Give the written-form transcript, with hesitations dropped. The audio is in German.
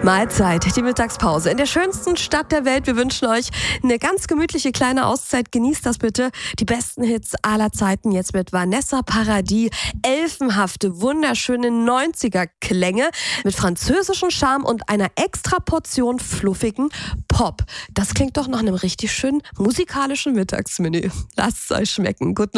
Mahlzeit, die Mittagspause in der schönsten Stadt der Welt. Wir wünschen euch eine ganz gemütliche kleine Auszeit. Genießt das bitte. Die besten Hits aller Zeiten jetzt mit Vanessa Paradis. Elfenhafte, wunderschöne 90er-Klänge mit französischem Charme und einer extra Portion fluffigen Pop. Das klingt doch nach einem richtig schönen musikalischen Mittagsmenü. Lasst es euch schmecken. Guten